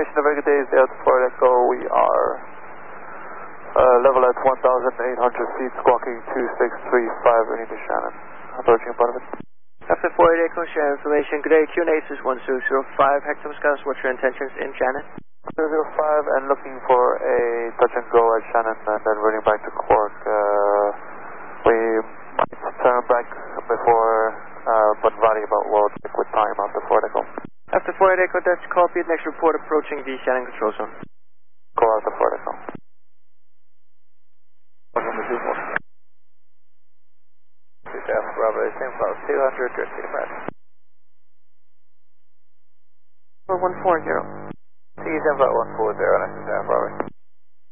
information, a very good day, Delta 4 Echo. We are level at 1,800 feet, squawking 2635, ready to Shannon. Approaching Barnabas. After 48 Echo, share information. Good day, QNH is 1005, Hector Muscas, what's your intentions in Shannon? 005 and looking for a touch and go at Shannon and then running back to Cork. We might turn back before Bun Valley about World with time after 4 Echo. After 48 Echo, that's copy. Next report approaching the Shannon control zone. Go after 4 Echo. Bravo, same close, 200, drifting approach. 4140. T-Zen 140, nice and Bravo.